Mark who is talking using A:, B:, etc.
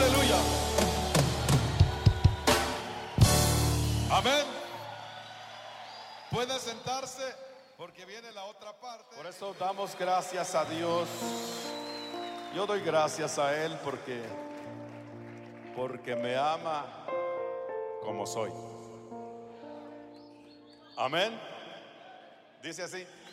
A: Aleluya. Amén. Puede sentarse porque viene la otra parte.
B: Por eso damos gracias a Dios. Yo doy gracias a Él porque me ama como soy. Amén. Dice así.